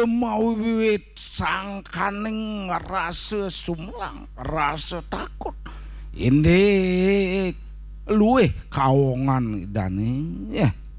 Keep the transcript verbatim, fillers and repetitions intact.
mau wiwit sangkaning rasa sumlang, rasa takut. Ini luwih kawongan idane ya.